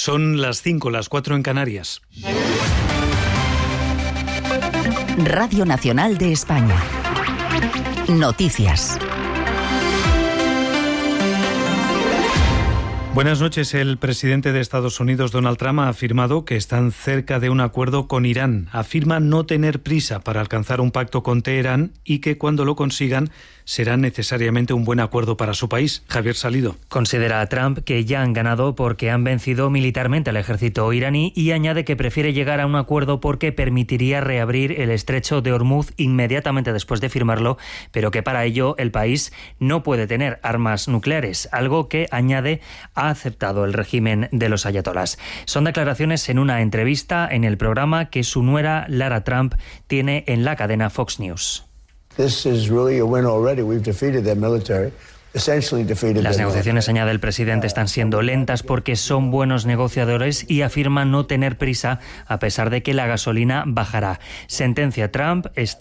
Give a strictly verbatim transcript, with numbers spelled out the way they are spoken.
Son las cinco, las cuatro en Canarias. Radio Nacional de España. Noticias. Buenas noches. El presidente de Estados Unidos, Donald Trump, ha afirmado que están cerca de un acuerdo con Irán. Afirma no tener prisa para alcanzar un pacto con Teherán y que cuando lo consigan será necesariamente un buen acuerdo para su país. Javier Salido. Considera a Trump que ya han ganado porque han vencido militarmente al ejército iraní y añade que prefiere llegar a un acuerdo porque permitiría reabrir el estrecho de Hormuz inmediatamente después de firmarlo, pero que para ello el país no puede tener armas nucleares, algo que, añade, ha aceptado el régimen de los ayatolás. Son declaraciones en una entrevista en el programa que su nuera Lara Trump tiene en la cadena Fox News. This is really a win already. We've defeated their military. Las negociaciones, añade el presidente, están siendo lentas porque son buenos negociadores y afirma no tener prisa a pesar de que la gasolina bajará. Sentencia: Trump está